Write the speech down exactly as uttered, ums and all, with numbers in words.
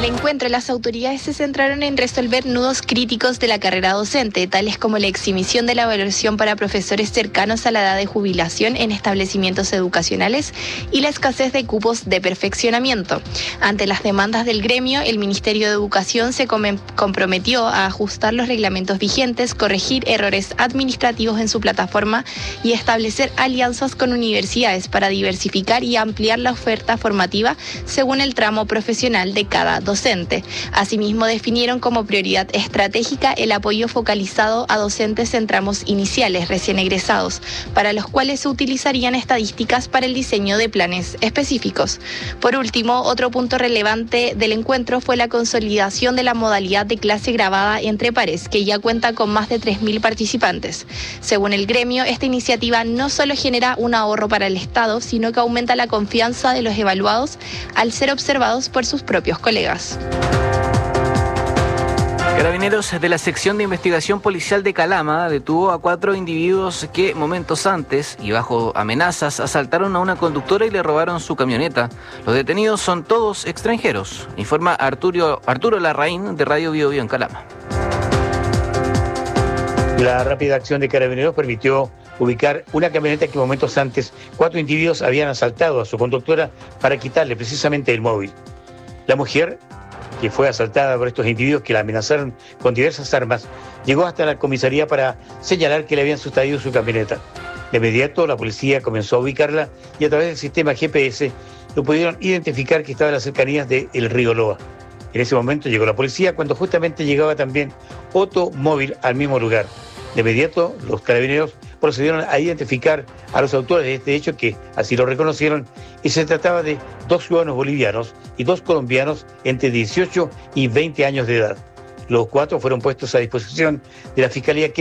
el encuentro, las autoridades se centraron en resolver nudos críticos de la carrera docente, tales como la exhibición de la evaluación para profesores cercanos a la edad de jubilación en establecimientos educacionales y la escasez de cupos de perfeccionamiento. Ante las demandas del gremio, el Ministerio de Educación se comprometió a ajustar los reglamentos vigentes, corregir errores administrativos en su plataforma y establecer alianzas con universidades para diversificar y ampliar la oferta formativa según el tramo profesional de cada docente. Asimismo, definieron como prioridad estratégica el apoyo focalizado a docentes en tramos iniciales recién egresados, para los cuales se utilizarían estadísticas para el diseño de planes específicos. Por último, otro punto relevante del encuentro fue la consolidación de la modalidad de clase grabada entre pares, que ya cuenta con más de tres mil participantes. Según el gremio, esta iniciativa no solo genera un ahorro para el Estado, sino que aumenta la confianza de los evaluados al ser observados por sus propios colegas. Carabineros de la sección de investigación policial de Calama detuvo a cuatro individuos que momentos antes y bajo amenazas asaltaron a una conductora y le robaron su camioneta. Los detenidos son todos extranjeros, informa Arturo, Arturo Larraín de Radio Bio Bio en Calama. La rápida acción de Carabineros permitió ubicar una camioneta que momentos antes cuatro individuos habían asaltado a su conductora para quitarle precisamente el móvil. La mujer, que fue asaltada por estos individuos que la amenazaron con diversas armas, llegó hasta la comisaría para señalar que le habían sustraído su camioneta. De inmediato, la policía comenzó a ubicarla y a través del sistema G P S lo pudieron identificar que estaba en las cercanías del río Loa. En ese momento llegó la policía cuando justamente llegaba también otro móvil al mismo lugar. De inmediato, los carabineros procedieron a identificar a los autores de este hecho, que así lo reconocieron, y se trataba de dos ciudadanos bolivianos y dos colombianos entre dieciocho y veinte años de edad. Los cuatro fueron puestos a disposición de la Fiscalía, que